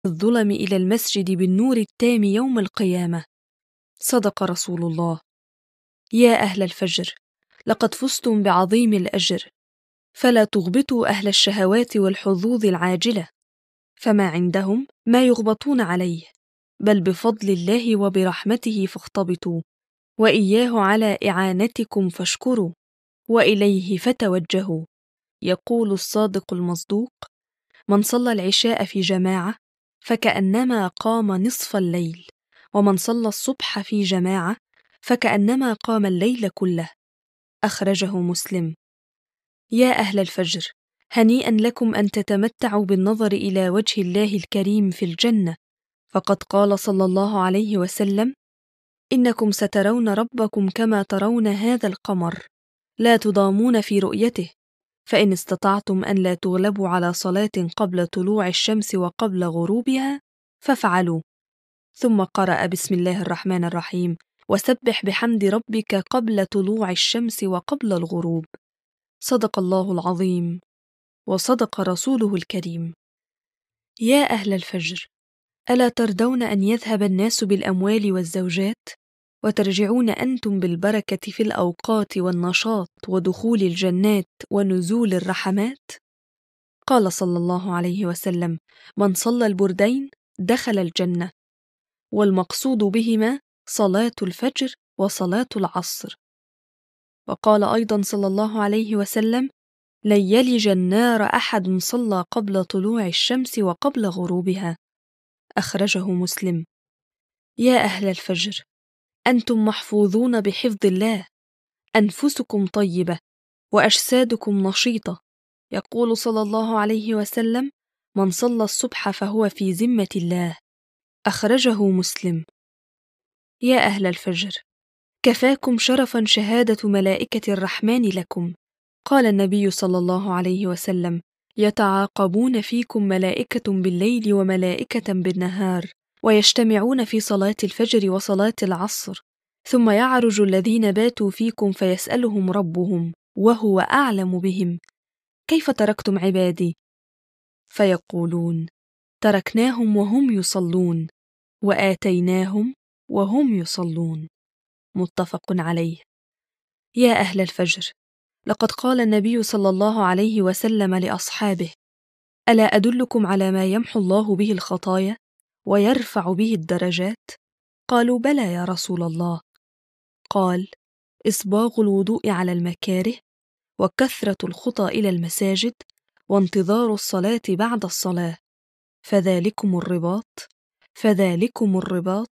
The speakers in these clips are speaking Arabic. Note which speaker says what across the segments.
Speaker 1: الظلم إلى المسجد بالنور التام يوم القيامة. صدق رسول الله. يا أهل الفجر، لقد فزتم بعظيم الأجر، فلا تغبطوا أهل الشهوات والحظوظ العاجلة، فما عندهم ما يغبطون عليه، بل بفضل الله وبرحمته فاختبطوا، وإياه على إعانتكم فاشكروا، وإليه فتوجهوا. يقول الصادق المصدوق: من صلى العشاء في جماعة فكأنما قام نصف الليل، ومن صلى الصبح في جماعة فكأنما قام الليل كله. أخرجه مسلم. يا أهل الفجر، هنيئا لكم أن تتمتعوا بالنظر إلى وجه الله الكريم في الجنة، فقد قال صلى الله عليه وسلم: إنكم سترون ربكم كما ترون هذا القمر، لا تضامون في رؤيته، فإن استطعتم أن لا تغلبوا على صلاة قبل طلوع الشمس وقبل غروبها فافعلوا. ثم قرأ: بسم الله الرحمن الرحيم، وسبح بحمد ربك قبل طلوع الشمس وقبل الغروب. صدق الله العظيم، وصدق رسوله الكريم. يا أهل الفجر، ألا ترضون أن يذهب الناس بالأموال والزوجات، وترجعون أنتم بالبركة في الأوقات والنشاط ودخول الجنات ونزول الرحمات؟ قال صلى الله عليه وسلم: من صلى البردين دخل الجنة، والمقصود بهما صلاة الفجر وصلاة العصر. وقال أيضا صلى الله عليه وسلم: لن يلج النار أحد صلى قبل طلوع الشمس وقبل غروبها. أخرجه مسلم. يا أهل الفجر، أنتم محفوظون بحفظ الله، أنفسكم طيبة وأجسادكم نشيطة. يقول صلى الله عليه وسلم: من صلى الصبح فهو في ذمة الله. أخرجه مسلم. يا أهل الفجر، كفاكم شرفا شهادة ملائكة الرحمن لكم. قال النبي صلى الله عليه وسلم: يتعاقبون فيكم ملائكة بالليل وملائكة بالنهار، ويجتمعون في صلاة الفجر وصلاة العصر، ثم يعرج الذين باتوا فيكم فيسألهم ربهم وهو أعلم بهم: كيف تركتم عبادي؟ فيقولون: تركناهم وهم يصلون، وآتيناهم وهم يصلون. متفق عليه. يا أهل الفجر، لقد قال النبي صلى الله عليه وسلم لأصحابه: ألا أدلكم على ما يمحو الله به الخطايا ويرفع به الدرجات؟ قالوا: بلى يا رسول الله. قال: إسباغ الوضوء على المكاره، وكثرة الخطى إلى المساجد، وانتظار الصلاة بعد الصلاة، فذلكم الرباط، فذلكم الرباط،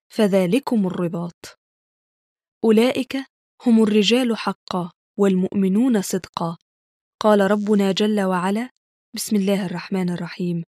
Speaker 1: فذلكم الرباط. أولئك هم الرجال حقا والمؤمنون صدقا. قال ربنا جل وعلا: بسم الله الرحمن الرحيم: